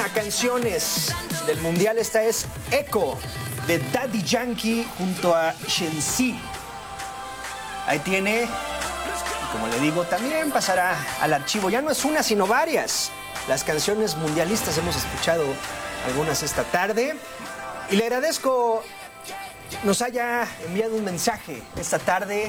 a canciones del Mundial. Esta es Echo de Daddy Yankee junto a Shensi. Ahí tiene, y como le digo, también pasará al archivo. Ya no es una, sino varias. Las canciones mundialistas, hemos escuchado algunas esta tarde. Y le agradezco nos haya enviado un mensaje esta tarde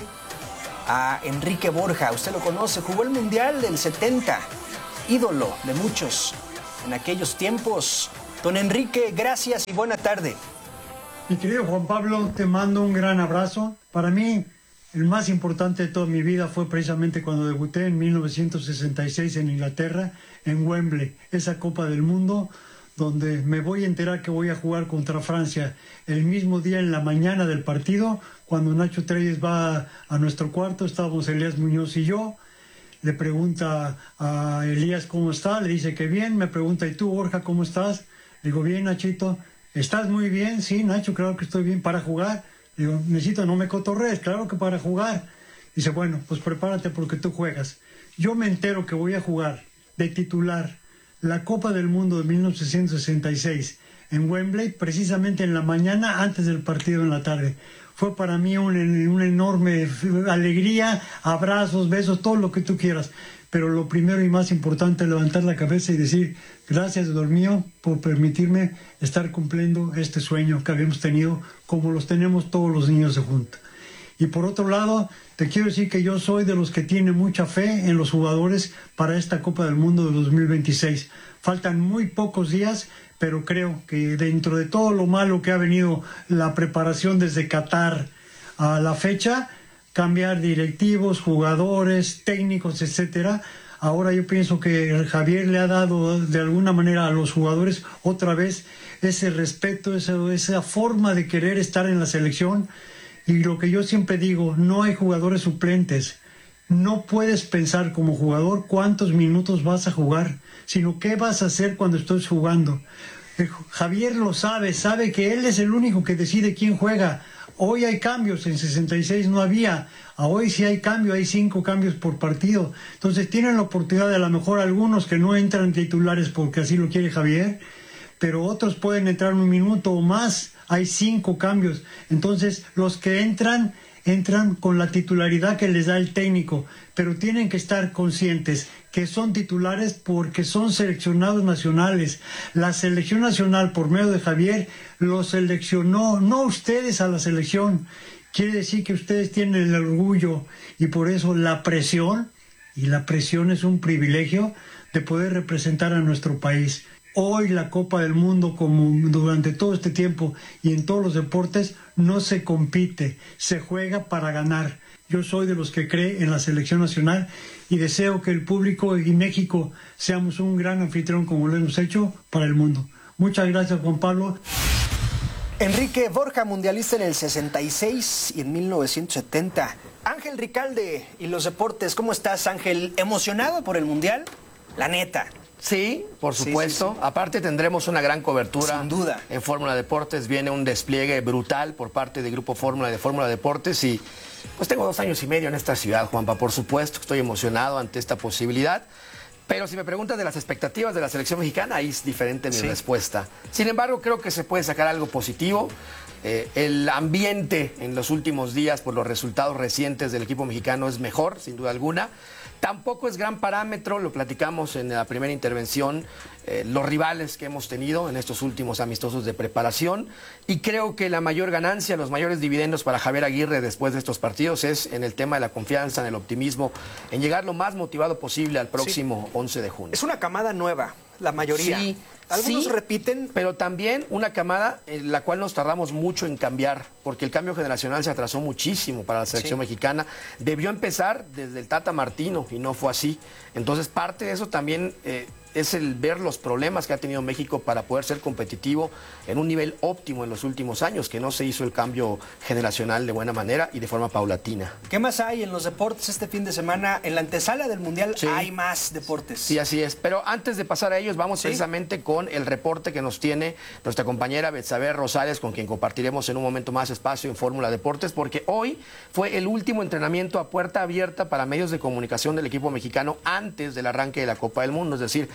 a Enrique Borja. Usted lo conoce, jugó el Mundial del 70, ídolo de muchos en aquellos tiempos. Don Enrique, gracias y buena tarde. Mi querido Juan Pablo, te mando un gran abrazo. Para mí, el más importante de toda mi vida fue precisamente cuando debuté en 1966 en Inglaterra, en Wembley, esa Copa del Mundo, donde me voy a enterar que voy a jugar contra Francia el mismo día en la mañana del partido. Cuando Nacho Treyes va a nuestro cuarto, estábamos Elías Muñoz y yo. Le pregunta a Elías cómo está, le dice que bien. Me pregunta, ¿y tú, Borja, cómo estás? Le digo, bien, Nachito. ¿Estás muy bien? Sí, Nacho, claro que estoy bien. ¿Para jugar? Le digo, necesito, no me cotorrees, claro que para jugar. Dice, bueno, pues prepárate porque tú juegas. Yo me entero que voy a jugar de titular la Copa del Mundo de 1966 en Wembley, precisamente en la mañana antes del partido en la tarde. Fue para mí una enorme alegría, abrazos, besos, todo lo que tú quieras. Pero lo primero y más importante es levantar la cabeza y decir gracias, Dios mío, por permitirme estar cumpliendo este sueño que habíamos tenido, como los tenemos todos los niños de junta. Y por otro lado, te quiero decir que yo soy de los que tienen mucha fe en los jugadores para esta Copa del Mundo de 2026. Faltan muy pocos días, pero creo que dentro de todo lo malo que ha venido la preparación desde Qatar a la fecha, cambiar directivos, jugadores, técnicos, etcétera. Ahora yo pienso que Javier le ha dado de alguna manera a los jugadores otra vez ese respeto, esa forma de querer estar en la selección. Y lo que yo siempre digo, no hay jugadores suplentes. No puedes pensar como jugador cuántos minutos vas a jugar, sino qué vas a hacer cuando estés jugando. Javier lo sabe que él es el único que decide quién juega. Hoy hay cambios, en 66 no había. Hoy sí hay cambio, hay 5 cambios por partido. Entonces tienen la oportunidad de a lo mejor algunos que no entran titulares porque así lo quiere Javier, pero otros pueden entrar un minuto o más. Hay 5 cambios. Entonces, los que entran con la titularidad que les da el técnico, pero tienen que estar conscientes que son titulares porque son seleccionados nacionales. La selección nacional, por medio de Javier, los seleccionó, no ustedes a la selección. Quiere decir que ustedes tienen el orgullo y por eso la presión, y la presión es un privilegio de poder representar a nuestro país. Hoy la Copa del Mundo, como durante todo este tiempo y en todos los deportes, no se compite, se juega para ganar. Yo soy de los que cree en la selección nacional y deseo que el público y México seamos un gran anfitrión como lo hemos hecho para el mundo. Muchas gracias, Juan Pablo. Enrique Borja, mundialista en el 66 y en 1970. Ángel Ricalde y los deportes. ¿Cómo estás, Ángel? ¿Emocionado por el Mundial? La neta. Sí, por supuesto. Sí. Aparte tendremos una gran cobertura. Sin duda. En Fórmula Deportes viene un despliegue brutal por parte del Grupo Fórmula de Fórmula Deportes y pues tengo 2 años y medio en esta ciudad, Juanpa. Por supuesto, estoy emocionado ante esta posibilidad. Pero si me preguntas de las expectativas de la selección mexicana, ahí es diferente mi respuesta. Sin embargo, creo que se puede sacar algo positivo. El ambiente en los últimos días por los resultados recientes del equipo mexicano es mejor, sin duda alguna. Tampoco es gran parámetro, lo platicamos en la primera intervención, los rivales que hemos tenido en estos últimos amistosos de preparación, y creo que la mayor ganancia, los mayores dividendos para Javier Aguirre después de estos partidos es en el tema de la confianza, en el optimismo, en llegar lo más motivado posible al próximo 11 de junio. Es una camada nueva, la mayoría. Sí. Algunos repiten. Pero también una camada en la cual nos tardamos mucho en cambiar, porque el cambio generacional se atrasó muchísimo para la selección mexicana. Debió empezar desde el Tata Martino y no fue así. Entonces parte de eso también es el ver los problemas que ha tenido México para poder ser competitivo en un nivel óptimo en los últimos años, que no se hizo el cambio generacional de buena manera y de forma paulatina. ¿Qué más hay en los deportes este fin de semana? En la antesala del Mundial hay más deportes. Sí, así es. Pero antes de pasar a ellos, vamos precisamente con el reporte que nos tiene nuestra compañera Betsabe Rosales, con quien compartiremos en un momento más espacio en Fórmula Deportes, porque hoy fue el último entrenamiento a puerta abierta para medios de comunicación del equipo mexicano antes del arranque de la Copa del Mundo. Es decir,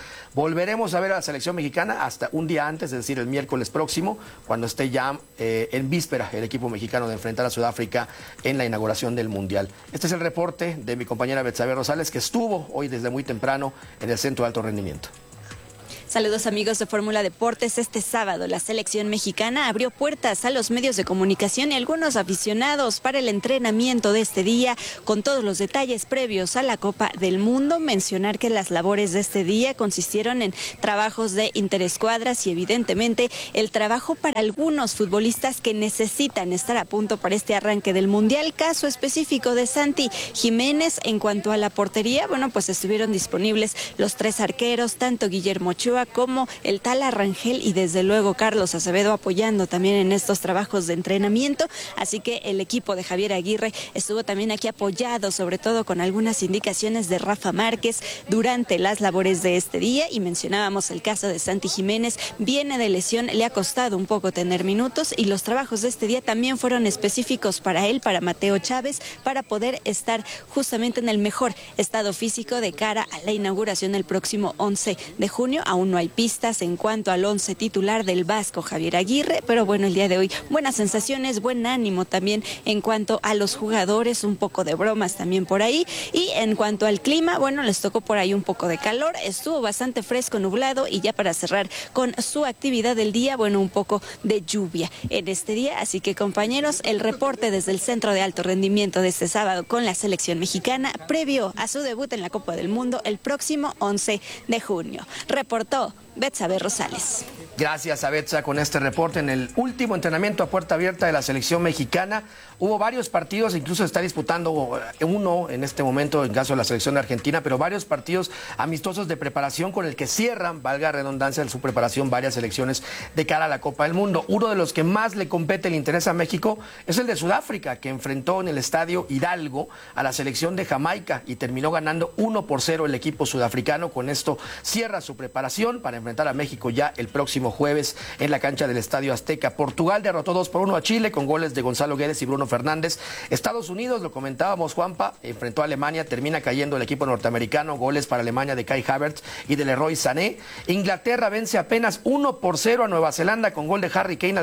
Volveremos a ver a la selección mexicana hasta un día antes, es decir, el miércoles próximo, cuando esté ya en víspera el equipo mexicano de enfrentar a Sudáfrica en la inauguración del Mundial. Este es el reporte de mi compañera Betsabe Rosales, que estuvo hoy desde muy temprano en el Centro de Alto Rendimiento. Saludos amigos de Fórmula Deportes. Este sábado la selección mexicana abrió puertas a los medios de comunicación y algunos aficionados para el entrenamiento de este día con todos los detalles previos a la Copa del Mundo. Mencionar que las labores de este día consistieron en trabajos de interescuadras y evidentemente el trabajo para algunos futbolistas que necesitan estar a punto para este arranque del Mundial. Caso específico de Santi Jiménez en cuanto a la portería, bueno, pues estuvieron disponibles los 3 arqueros, tanto Guillermo Ochoa como el Tala Rangel y desde luego Carlos Acevedo apoyando también en estos trabajos de entrenamiento, así que el equipo de Javier Aguirre estuvo también aquí apoyado, sobre todo con algunas indicaciones de Rafa Márquez durante las labores de este día. Y mencionábamos el caso de Santi Jiménez, viene de lesión, le ha costado un poco tener minutos y los trabajos de este día también fueron específicos para él, para Mateo Chávez, para poder estar justamente en el mejor estado físico de cara a la inauguración el próximo 11 de junio. Aún no hay pistas en cuanto al 11 titular del vasco Javier Aguirre, pero bueno, el día de hoy buenas sensaciones, buen ánimo también en cuanto a los jugadores, un poco de bromas también por ahí. Y en cuanto al clima, bueno, les tocó por ahí un poco de calor, estuvo bastante fresco, nublado, y ya para cerrar con su actividad del día, bueno, un poco de lluvia en este día. Así que compañeros, el reporte desde el Centro de Alto Rendimiento de este sábado con la selección mexicana previo a su debut en la Copa del Mundo el próximo 11 de junio. Reportó Betsabe Rosales. Gracias a Betsa con este reporte. En el último entrenamiento a puerta abierta de la selección mexicana hubo varios partidos, incluso está disputando uno en este momento en caso de la selección de Argentina, pero varios partidos amistosos de preparación con el que cierran, valga la redundancia, en su preparación varias selecciones de cara a la Copa del Mundo. Uno de los que más le compete, le interesa a México, es el de Sudáfrica, que enfrentó en el Estadio Hidalgo a la selección de Jamaica y terminó ganando 1-0 el equipo sudafricano. Con esto cierra su preparación para enfrentar a México ya el próximo jueves en la cancha del Estadio Azteca. Portugal derrotó 2-1 a Chile con goles de Gonzalo Guedes y Bruno Fernández. Estados Unidos, lo comentábamos, Juanpa, enfrentó a Alemania, termina cayendo el equipo norteamericano, goles para Alemania de Kai Havertz y de Leroy Sané. Inglaterra vence apenas 1-0 a Nueva Zelanda con gol de Harry Kane al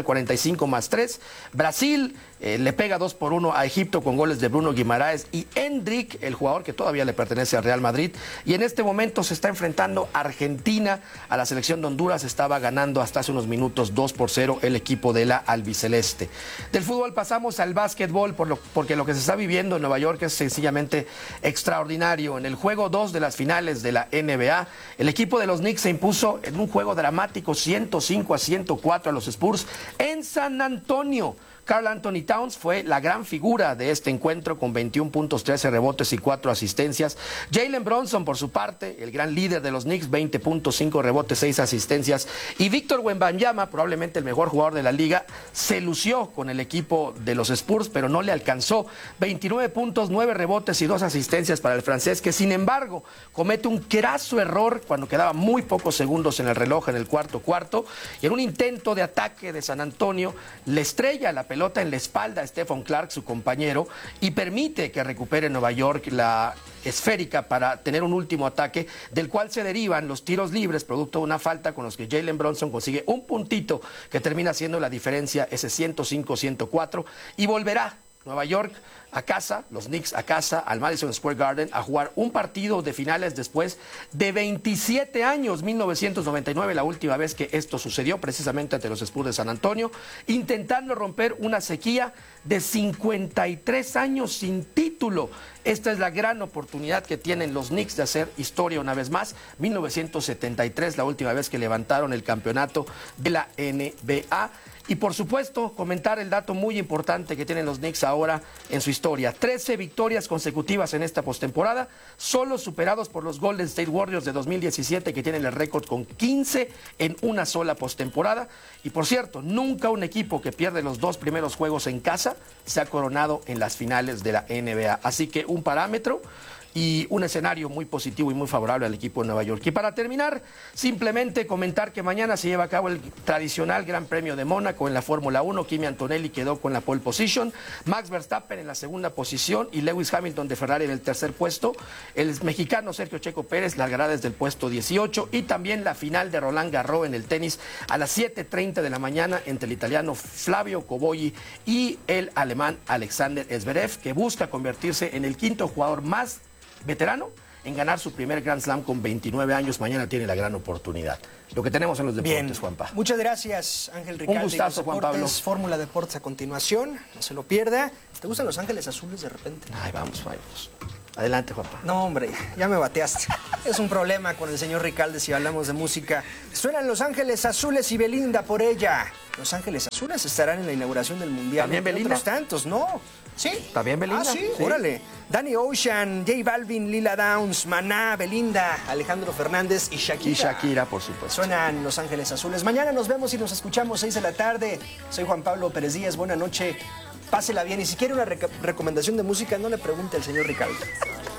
45+3. Brasil le pega 2-1 a Egipto con goles de Bruno Guimaraes y Endrick, el jugador que todavía le pertenece al Real Madrid. Y en este momento se está enfrentando Argentina a la selección de Honduras. Estaba ganando hasta hace unos minutos 2-0 el equipo de la albiceleste. Del fútbol pasamos al básquetbol porque lo que se está viviendo en Nueva York es sencillamente extraordinario. En el juego 2 de las finales de la NBA, el equipo de los Knicks se impuso en un juego dramático 105-104 a los Spurs en San Antonio. Karl Anthony Towns fue la gran figura de este encuentro con 21 puntos, 13 rebotes y 4 asistencias. Jalen Brunson, por su parte, el gran líder de los Knicks, 20 puntos, 5 rebotes, 6 asistencias. Y Víctor Wembanyama, probablemente el mejor jugador de la liga, se lució con el equipo de los Spurs, pero no le alcanzó. 29 puntos, 9 rebotes y 2 asistencias para el francés, que sin embargo comete un craso error cuando quedaban muy pocos segundos en el reloj en el cuarto y en un intento de ataque de San Antonio le estrella la pelota en la espalda a Stephon Clark, su compañero, y permite que recupere Nueva York la esférica para tener un último ataque, del cual se derivan los tiros libres, producto de una falta con los que Jalen Brunson consigue un puntito que termina siendo la diferencia, ese 105-104, y volverá Nueva York a casa, los Knicks a casa, al Madison Square Garden, a jugar un partido de finales después de 27 años, 1999, la última vez que esto sucedió, precisamente ante los Spurs de San Antonio, intentando romper una sequía de 53 años sin título. Esta es la gran oportunidad que tienen los Knicks de hacer historia una vez más. 1973, la última vez que levantaron el campeonato de la NBA. Y por supuesto, comentar el dato muy importante que tienen los Knicks ahora en su historia. 13 victorias consecutivas en esta postemporada, solo superados por los Golden State Warriors de 2017, que tienen el récord con 15 en una sola postemporada. Y por cierto, nunca un equipo que pierde los 2 primeros juegos en casa se ha coronado en las finales de la NBA. Así que un parámetro y un escenario muy positivo y muy favorable al equipo de Nueva York. Y para terminar, simplemente comentar que mañana se lleva a cabo el tradicional Gran Premio de Mónaco en la Fórmula 1. Kimi Antonelli quedó con la pole position, Max Verstappen en la segunda posición y Lewis Hamilton de Ferrari en el tercer puesto. El mexicano Sergio Checo Pérez largará desde el puesto 18 y también la final de Roland Garros en el tenis a las 7:30 de la mañana entre el italiano Flavio Cobolli y el alemán Alexander Zverev, que busca convertirse en el quinto jugador más veterano en ganar su primer Grand Slam con 29 años. Mañana tiene la gran oportunidad. Lo que tenemos en los deportes, Bien. Juanpa. Muchas gracias, Ángel Ricalde. Un gustazo, Juan Pablo. Fórmula Deportes a continuación, no se lo pierda. ¿Te gustan los Ángeles Azules de repente? Ay, vamos. Adelante, Juanpa. No, hombre, ya me bateaste. Es un problema con el señor Ricalde si hablamos de música. Suenan Los Ángeles Azules y Belinda por ella. Los Ángeles Azules estarán en la inauguración del Mundial. ¿También Belinda? Otros tantos, ¿no? ¿Sí? ¿También Belinda? Ah, sí, Sí. órale. Danny Ocean, J Balvin, Lila Downs, Maná, Belinda, Alejandro Fernández y Shakira. Y Shakira, por supuesto. Suenan Los Ángeles Azules. Mañana nos vemos y nos escuchamos 6 de la tarde. Soy Juan Pablo Pérez Díaz. Buena noche. Pásela bien. Y si quiere una recomendación de música, no le pregunte al señor Ricalde.